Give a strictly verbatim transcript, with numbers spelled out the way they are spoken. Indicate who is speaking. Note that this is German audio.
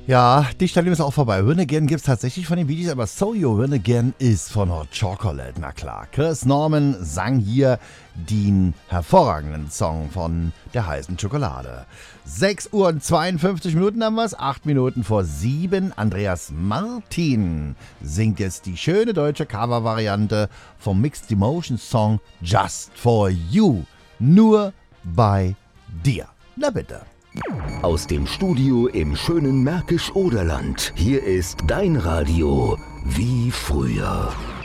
Speaker 1: Ja, die Stelle ist auch vorbei. Run Again gibt es tatsächlich von den Bee Gees, aber So You Run Again ist von Hot Chocolate, na klar. Chris Norman sang hier den hervorragenden Song von der heißen Schokolade. sechs Uhr und zweiundfünfzig Minuten haben wir es, acht Minuten vor sieben. Andreas Martin singt jetzt die schöne deutsche Cover-Variante vom Mixed Emotion Song Just For You. Nur bei dir. Na bitte.
Speaker 2: Aus dem Studio im schönen Märkisch-Oderland. Hier ist dein Radio wie früher.